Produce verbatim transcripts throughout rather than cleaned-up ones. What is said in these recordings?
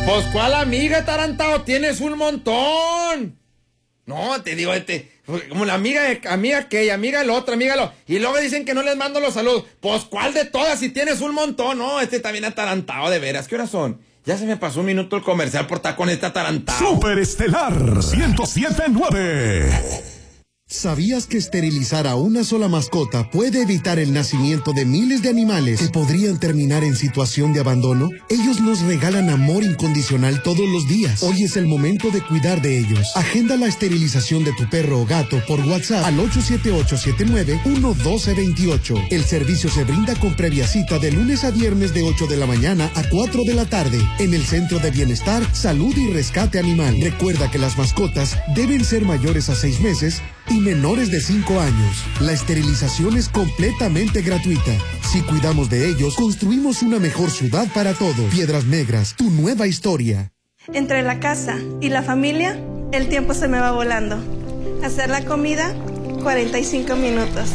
Pues, ¿cuál amiga, atarantado? Tienes un montón. No, te digo, este, como la amiga de, amiga aquella, amiga el otro, amiga lo, y luego dicen que no les mando los saludos. Pues, ¿cuál de todas? Si tienes un montón, no, este también atarantado, de veras. ¿Qué horas son? Ya se me pasó un minuto el comercial por estar con este atarantado. Super Estelar ciento siete punto nueve. ¿Sabías que esterilizar a una sola mascota puede evitar el nacimiento de miles de animales que podrían terminar en situación de abandono? Ellos nos regalan amor incondicional todos los días. Hoy es el momento de cuidar de ellos. Agenda la esterilización de tu perro o gato por WhatsApp al ocho siete ocho siete nueve uno uno dos dos ocho. El servicio se brinda con previa cita de lunes a viernes de ocho de la mañana a cuatro de la tarde en el Centro de Bienestar, Salud y Rescate Animal. Recuerda que las mascotas deben ser mayores a seis meses y menores de cinco años. La esterilización es completamente gratuita. Si cuidamos de ellos, construimos una mejor ciudad para todos. Piedras Negras, tu nueva historia. Entre la casa y la familia, el tiempo se me va volando. Hacer la comida, cuarenta y cinco minutos.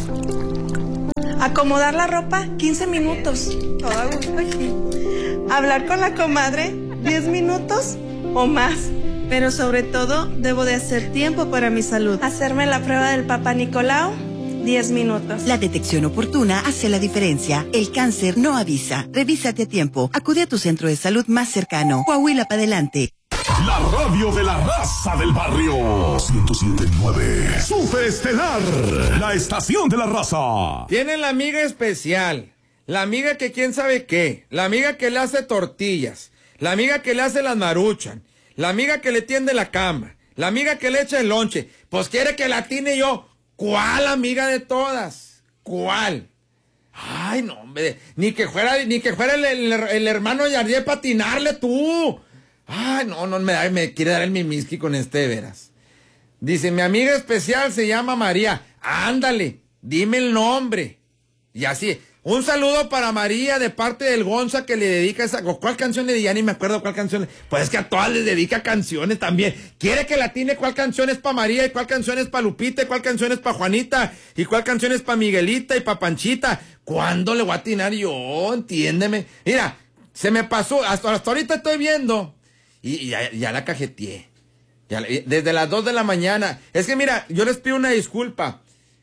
Acomodar la ropa, quince minutos. Todo a gusto aquí. Hablar con la comadre, diez minutos o más. Pero sobre todo, debo de hacer tiempo para mi salud. Hacerme la prueba del Papa Nicolau, diez minutos. La detección oportuna hace la diferencia. El cáncer no avisa. Revísate a tiempo. Acude a tu centro de salud más cercano. Coahuila para adelante. La radio de la raza del barrio. ciento siete punto nueve. Super Estelar, la estación de la raza. Tienen la amiga especial. La amiga que quién sabe qué. La amiga que le hace tortillas. La amiga que le hace las maruchan. La amiga que le tiende la cama. La amiga que le echa el lonche. Pues quiere que la atine yo. ¿Cuál amiga de todas? ¿Cuál? Ay, no, hombre. Ni que fuera, ni que fuera el, el, el hermano Yardier para atinarle tú. Ay, no, no, me, da, me quiere dar el mimiski con este de veras. Dice, mi amiga especial se llama María. Ándale, dime el nombre. Y así... Un saludo para María de parte del Gonza que le dedica esa... ¿Cuál canción le di? Ya ni me acuerdo cuál canción. Pues es que a todas les dedica canciones también. Quiere que la tiene cuál canción es para María y cuál canción es para Lupita y cuál canción es para Juanita y cuál canción es para Miguelita y para Panchita. ¿Cuándo le voy a atinar yo? Entiéndeme. Mira, se me pasó. Hasta, hasta ahorita estoy viendo. Y, y ya, ya la cajeteé. Ya, desde las dos de la mañana. Es que mira, yo les pido una disculpa.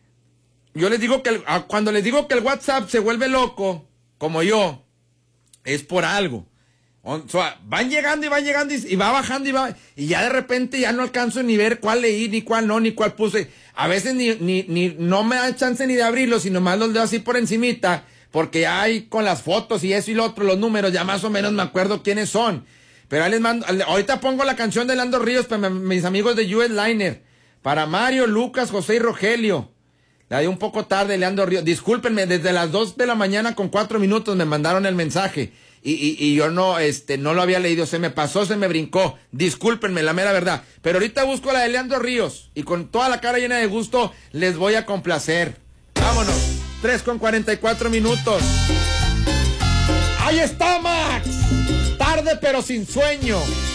Yo les digo que el, cuando les digo que el WhatsApp se vuelve loco, como yo, es por algo. O sea, van llegando y van llegando y, y va bajando y va, y ya de repente ya no alcanzo ni ver cuál leí, ni cuál no, ni cuál puse. A veces ni, ni, ni, no me da chance ni de abrirlo, sino más los leo así por encimita, porque ya hay con las fotos y eso y lo otro, los números, ya más o menos me acuerdo quiénes son. Pero ahí les mando, ahorita pongo la canción de Leandro Ríos para mis amigos de U S Liner, para Mario, Lucas, José y Rogelio. La di un poco tarde, Leandro Ríos. Discúlpenme, desde las dos de la mañana con cuatro minutos me mandaron el mensaje. Y, y, y yo no, este, no lo había leído. Se me pasó, se me brincó. Discúlpenme, la mera verdad. Pero ahorita busco la de Leandro Ríos. Y con toda la cara llena de gusto, les voy a complacer. Vámonos. tres con cuarenta y cuatro minutos. ¡Ahí está, Max! Tarde pero sin sueño.